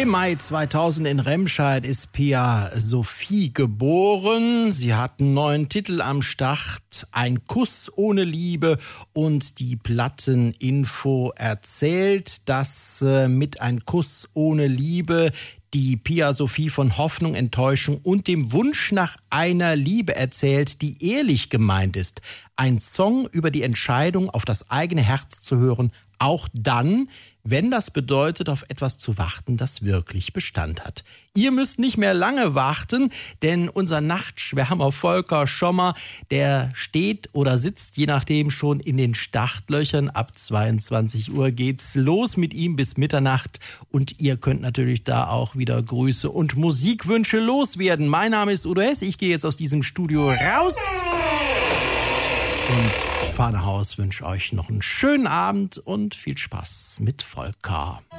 Im Mai 2000 in Remscheid ist Pia Sophie geboren. Sie hat einen neuen Titel am Start, Ein Kuss ohne Liebe, und die Platteninfo erzählt, dass mit Ein Kuss ohne Liebe die Pia Sophie von Hoffnung, Enttäuschung und dem Wunsch nach einer Liebe erzählt, die ehrlich gemeint ist. Ein Song über die Entscheidung, auf das eigene Herz zu hören, auch dann, wenn das bedeutet, auf etwas zu warten, das wirklich Bestand hat. Ihr müsst nicht mehr lange warten, denn unser Nachtschwärmer Volker Schommer, der steht oder sitzt, je nachdem, schon in den Startlöchern. Ab 22 Uhr geht's los mit ihm bis Mitternacht. Und ihr könnt natürlich da auch wieder Grüße und Musikwünsche loswerden. Mein Name ist Udo Hess, ich gehe jetzt aus diesem Studio raus und fahre nach Haus, wünsche euch noch einen schönen Abend und viel Spaß mit Volker.